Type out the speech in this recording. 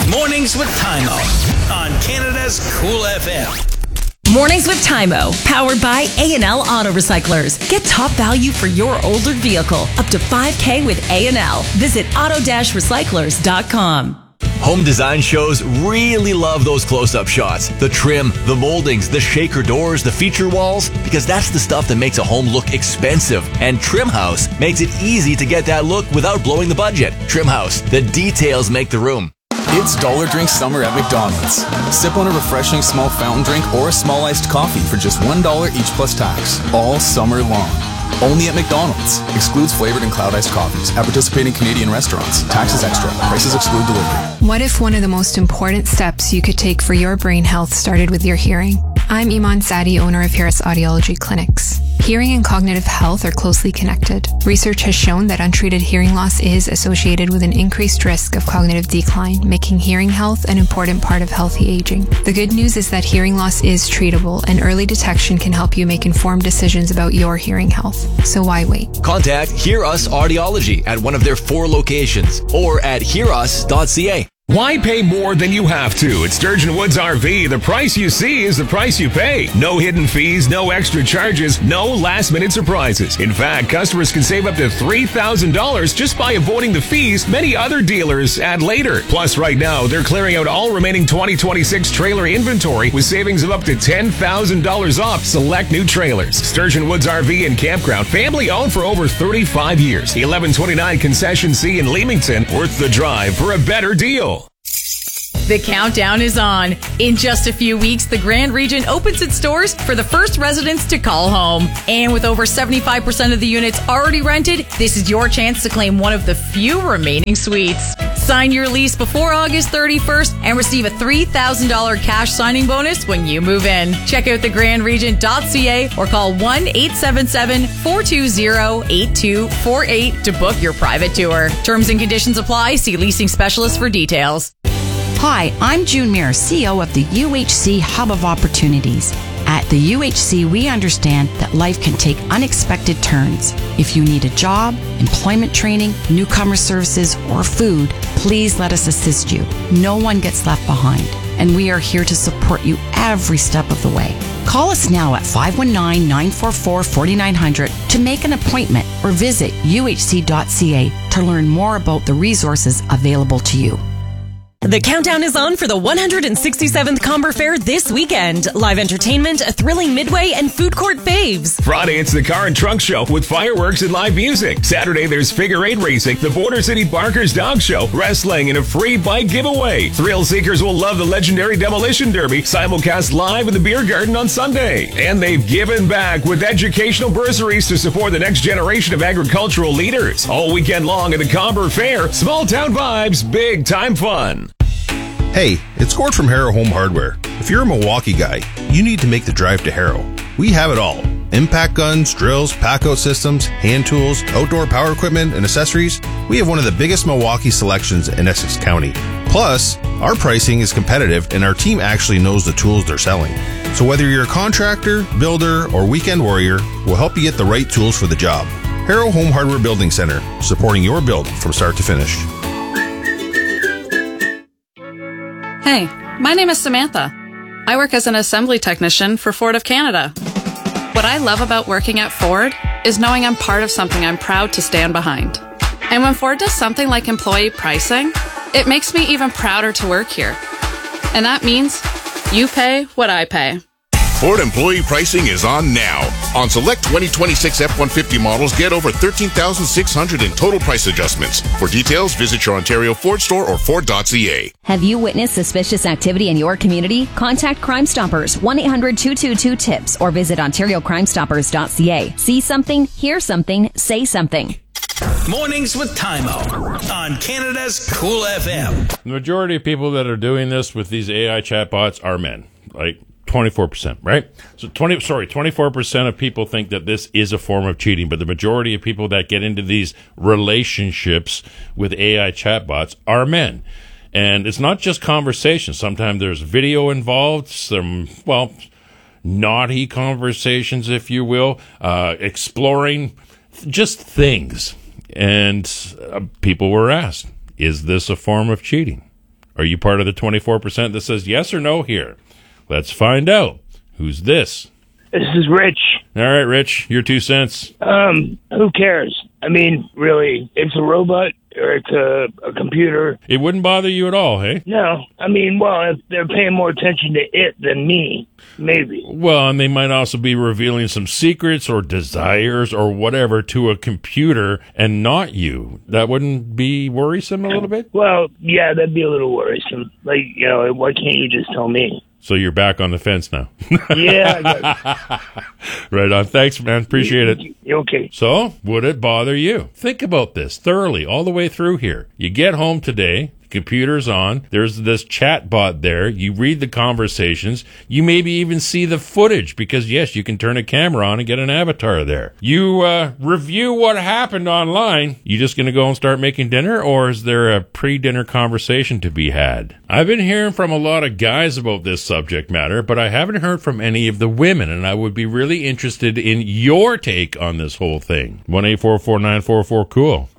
Mornings with Tymo on Canada's Cool FM. Mornings with Tymo, powered by A&L Auto Recyclers. Get top value for your older vehicle, up to $5,000 with A&L. Visit auto-recyclers.com. Home design shows really love those close-up shots. The trim, the moldings, the shaker doors, the feature walls, because that's the stuff that makes a home look expensive. And Trim House makes it easy to get that look without blowing the budget. Trim House, the details make the room. It's Dollar Drink Summer at McDonald's. Sip on a refreshing small fountain drink or a small iced coffee for just $1 each plus tax, all summer long. Only at McDonald's. Excludes flavored and cloud iced coffees at participating Canadian restaurants. Taxes extra. Prices exclude delivery. What if one of the most important steps you could take for your brain health started with your hearing? I'm Iman Sadi, owner of Harris Audiology Clinics. Hearing and cognitive health are closely connected. Research has shown that untreated hearing loss is associated with an increased risk of cognitive decline, making hearing health an important part of healthy aging. The good news is that hearing loss is treatable, and early detection can help you make informed decisions about your hearing health. So why wait? Contact Hear Us Audiology at one of their 4 locations or at hearus.ca. Why pay more than you have to? At Sturgeon Woods RV, the price you see is the price you pay. No hidden fees, no extra charges, no last-minute surprises. In fact, customers can save up to $3,000 just by avoiding the fees many other dealers add later. Plus, right now, they're clearing out all remaining 2026 trailer inventory with savings of up to $10,000 off select new trailers. Sturgeon Woods RV and Campground, family-owned for over 35 years. 1129 Concession C in Leamington, worth the drive for a better deal. The countdown is on. In just a few weeks, the Grand Region opens its doors for the first residents to call home. And with over 75% of the units already rented, this is your chance to claim one of the few remaining suites. Sign your lease before August 31st and receive a $3,000 cash signing bonus when you move in. Check out thegrandregent.ca or call 1-877-420-8248 to book your private tour. Terms and conditions apply. See leasing specialist for details. Hi, I'm June Muir, CEO of the UHC Hub of Opportunities. At the UHC, we understand that life can take unexpected turns. If you need a job, employment training, newcomer services, or food, please let us assist you. No one gets left behind, and we are here to support you every step of the way. Call us now at 519-944-4900 to make an appointment or visit uhc.ca to learn more about the resources available to you. The countdown is on for the 167th Comber Fair this weekend. Live entertainment, a thrilling midway, and food court faves. Friday, it's the Car and Trunk Show with fireworks and live music. Saturday, there's figure eight racing, the Border City Barkers Dog Show, wrestling, and a free bike giveaway. Thrill seekers will love the legendary Demolition Derby, simulcast live in the Beer Garden on Sunday. And they've given back with educational bursaries to support the next generation of agricultural leaders. All weekend long at the Comber Fair, small town vibes, big time fun. Hey, it's Gord from Harrow Home Hardware. If you're a Milwaukee guy, you need to make the drive to Harrow. We have it all. Impact guns, drills, pack-out systems, hand tools, outdoor power equipment, and accessories. We have one of the biggest Milwaukee selections in Essex County. Plus, our pricing is competitive and our team actually knows the tools they're selling. So whether you're a contractor, builder, or weekend warrior, we'll help you get the right tools for the job. Harrow Home Hardware Building Center, supporting your build from start to finish. Hey, my name is Samantha. I work as an assembly technician for Ford of Canada. What I love about working at Ford is knowing I'm part of something I'm proud to stand behind. And when Ford does something like employee pricing, it makes me even prouder to work here. And that means you pay what I pay. Ford employee pricing is on now. On select 2026 F-150 models, get over $13,600 in total price adjustments. For details, visit your Ontario Ford store or Ford.ca. Have you witnessed suspicious activity in your community? Contact Crime Stoppers, 1-800-222-TIPS, or visit OntarioCrimeStoppers.ca. See something, hear something, say something. Mornings with Tymo on Canada's Cool FM. The majority of people that are doing this with these AI chatbots are men. Like 24%, right? So 24% of people think that this is a form of cheating, but the majority of people that get into these relationships with AI chatbots are men. And it's not just conversation. Sometimes there's video involved, some, naughty conversations, if you will, exploring just things. And people were asked, is this a form of cheating? Are you part of the 24% that says yes or no here? Let's find out. Who's this? This is Rich. All right, Rich, your 2 cents. Who cares? I mean, really, it's a robot or it's a computer. It wouldn't bother you at all, hey? No. I mean, well, if they're paying more attention to it than me, maybe. Well, and they might also be revealing some secrets or desires or whatever to a computer and not you. That wouldn't be worrisome a little bit? Well, yeah, that'd be a little worrisome. Like, you know, why can't you just tell me? So you're back on the fence now. Yeah. Right on. Thanks, man. Appreciate it. Okay. So, would it bother you? Think about this thoroughly all the way through here. You get home today. Computer's on. There's this chat bot there. You read the conversations. You maybe even see the footage because, yes, you can turn a camera on and get an avatar there. You review what happened online. You just going to go and start making dinner, or is there a pre-dinner conversation to be had? I've been hearing from a lot of guys about this subject matter, but I haven't heard from any of the women, and I would be really interested in your take on this whole thing. 1-844-944-COOL.